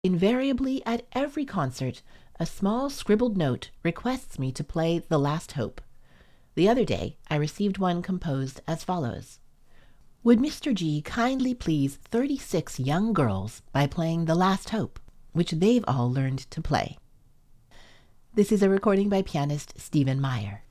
Invariably at every concert, a small scribbled note requests me to play The Last Hope. The other day I received one composed as follows: Would Mr. G kindly please 36 young girls by playing The Last Hope, which they've all learned to play. This is a recording by pianist Stephen Meyer.